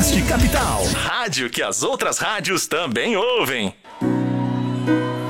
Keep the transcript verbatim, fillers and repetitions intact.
Podcast Capital. Rádio que as outras rádios também ouvem.